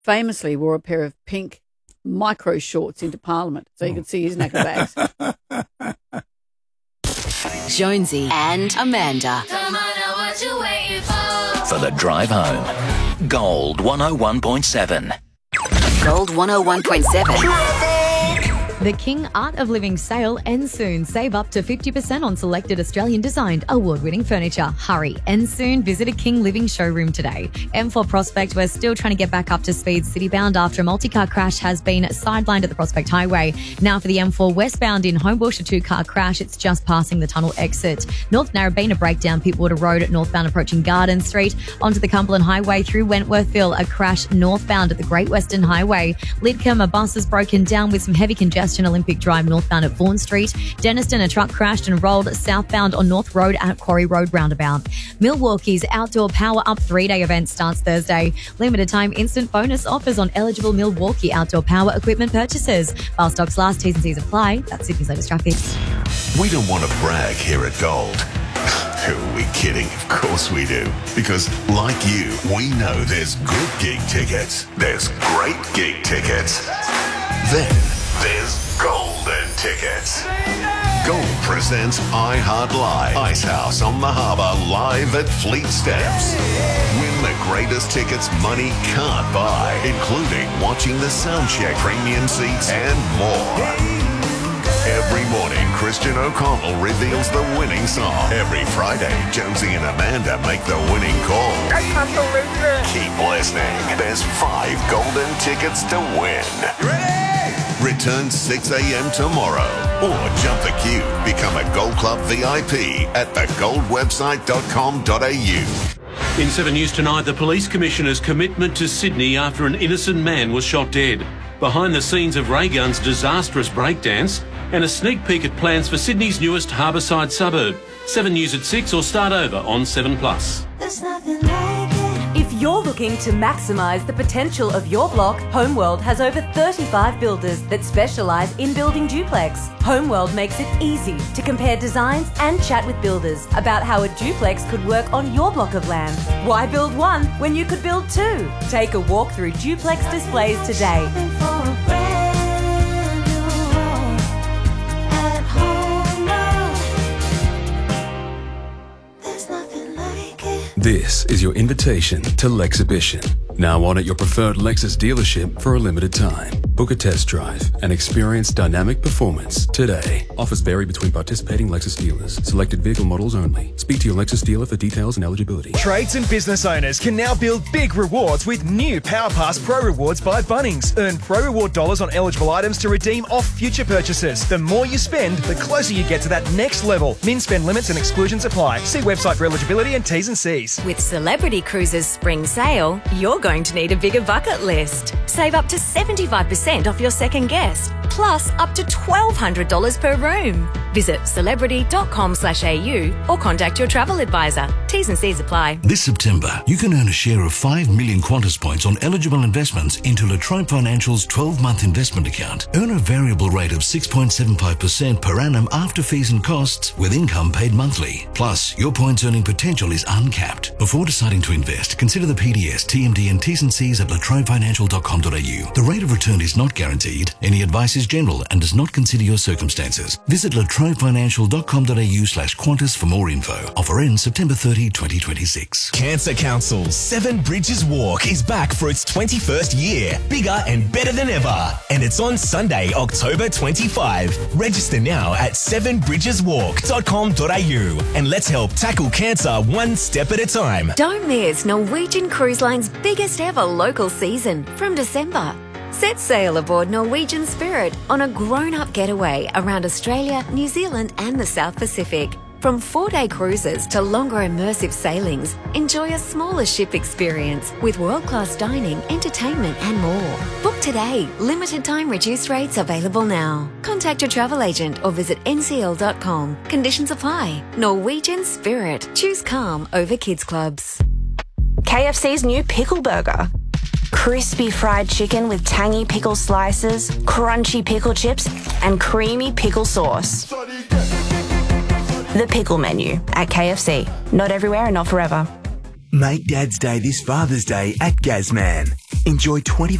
famously wore a pair of pink micro shorts into Parliament, so you could see his knacker bags. Jonesy and Amanda. Come on now, what you waiting For the drive home. Gold 101.7. Gold 101.7. The King Art of Living sale ends soon. Save up to 50% on selected Australian-designed, award-winning furniture. Hurry, ends soon. Visit a King Living showroom today. M4 Prospect, we're still trying to get back up to speed citybound after a multi-car crash has been sidelined at the Prospect Highway. Now for the M4 westbound in Homebush, a two-car crash. It's just passing the tunnel exit. North Narrabeen, a breakdown, Pittwater Road, northbound approaching Garden Street. Onto the Cumberland Highway through Wentworthville, a crash northbound at the Great Western Highway. Lidcombe, a bus is broken down with some heavy congestion. Olympic Drive northbound at Vaughan Street. Denniston, a truck crashed and rolled southbound on North Road at Quarry Road roundabout. Milwaukee's Outdoor Power Up 3-day event starts Thursday. Limited time instant bonus offers on eligible Milwaukee outdoor power equipment purchases. While stocks last, T's and C's apply. That's Sydney's latest traffic. We don't want to brag here at Gold. Who are we kidding? Of course we do. Because, like you, we know there's good gig tickets. There's great gig tickets. Then there's golden tickets. Gold presents iHeart Live. Icehouse on the Harbour live at Fleet Steps. Win the greatest tickets money can't buy, including watching the soundcheck, premium seats, and more. Every morning, Christian O'Connell reveals the winning song. Every Friday, Jonesy and Amanda make the winning call. I can't believe it. Keep listening. There's 5 golden tickets to win. You ready? Return 6 a.m. tomorrow. Or jump the queue. Become a Gold Club VIP at thegoldwebsite.com.au. In 7 News tonight, the Police Commissioner's commitment to Sydney after an innocent man was shot dead. Behind the scenes of Ray Gunn's disastrous breakdance and a sneak peek at plans for Sydney's newest harbourside suburb. 7 News at 6 or start over on 7+. There's nothing like it. If you're looking to maximise the potential of your block, Homeworld has over 35 builders that specialise in building duplex. Homeworld makes it easy to compare designs and chat with builders about how a duplex could work on your block of land. Why build one when you could build 2? Take a walk through duplex displays today. This is your invitation to Lexhibition. Now on at your preferred Lexus dealership for a limited time. Book a test drive and experience dynamic performance today. Offers vary between participating Lexus dealers. Selected vehicle models only. Speak to your Lexus dealer for details and eligibility. Trades and business owners can now build big rewards with new PowerPass Pro Rewards by Bunnings. Earn Pro Reward dollars on eligible items to redeem off future purchases. The more you spend, the closer you get to that next level. Min spend limits and exclusions apply. See website for eligibility and T's and C's. With Celebrity Cruises Spring Sale, you're going to need a bigger bucket list. Save up to 75% off your second guest, plus up to $1,200 per room. Visit celebrity.com/au or contact your travel advisor. T's and C's apply. This September, you can earn a share of 5 million Qantas points on eligible investments into La Trobe Financial's 12-month investment account. Earn a variable rate of 6.75% per annum after fees and costs, with income paid monthly. Plus, your points earning potential is uncapped. Before deciding to invest, consider the PDS, TMD and T's and C's at latrobefinancial.com.au. The rate of return is not guaranteed. Any advice is general and does not consider your circumstances. Visit latrobefinancial.com.au/Qantas for more info. Offer ends September 30, 2026. Cancer Council's Seven Bridges Walk is back for its 21st year. Bigger and better than ever. And it's on Sunday, October 25. Register now at sevenbridgeswalk.com.au and let's help tackle cancer one step at a time. Don't miss Norwegian Cruise Line's biggest ever local season from December. Set sail aboard Norwegian Spirit on a grown-up getaway around Australia, New Zealand and the South Pacific. From 4-day cruises to longer immersive sailings, enjoy a smaller ship experience with world-class dining, entertainment and more. Book today. Limited time reduced rates available now. Contact your travel agent or visit ncl.com. Conditions apply. Norwegian Spirit. Choose calm over kids clubs. KFC's new pickle burger. Crispy fried chicken with tangy pickle slices, crunchy pickle chips, and creamy pickle sauce. The pickle menu at KFC. Not everywhere and not forever. Make Dad's Day this Father's Day at Gazman. Enjoy 20